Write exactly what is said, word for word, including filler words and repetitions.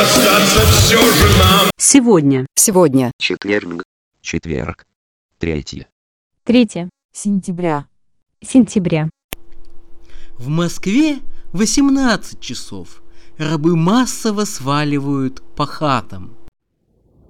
расстаться все же нам. Сегодня. Сегодня. Четверг. Четверг. Третье. Третье Сентября. сентября. В Москве восемнадцать часов. Рабы массово сваливают по хатам.